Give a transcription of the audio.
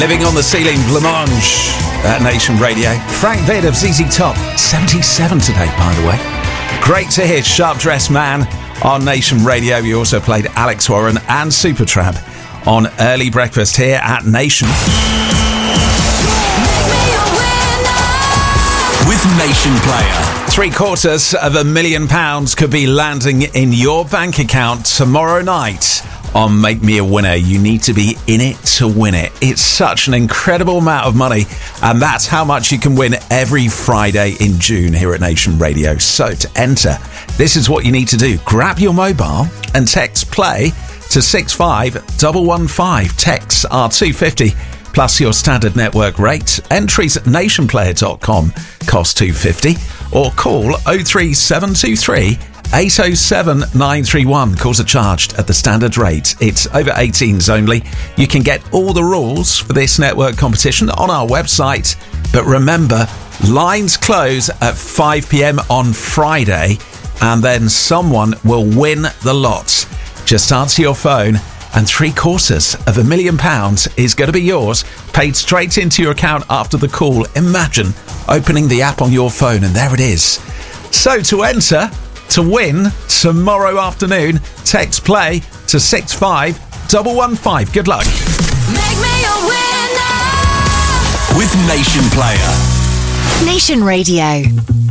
Living on the Ceiling, Blancmange at Nation Radio. Frank Vid of ZZ Top, 77 today, by the way. Great to hear Sharp Dressed Man on Nation Radio. You also played Alex Warren and Supertramp on Early Breakfast here at Nation. With Nation Player. £750,000 could be landing in your bank account tomorrow night on Make Me a Winner. You need to be in it to win it. It's such an incredible amount of money, and that's how much you can win every Friday in June here at Nation Radio. So to enter, this is what you need to do. Grab your mobile and text play to 65115. Texts are $2.50 plus your standard network rate. Entries at nationplayer.com cost $2.50, or call 03723 807 931. Calls are charged at the standard rate. It's over 18s only. You can get all the rules for this network competition on our website. But remember, lines close at 5 p.m. on Friday, and then someone will win the lot. Just answer your phone, and £750,000 is going to be yours, paid straight into your account after the call. Imagine opening the app on your phone, and there it is. So to enter, to win tomorrow afternoon, text play to 65115. Good luck. Make me a winner with Nation Player. Nation Radio.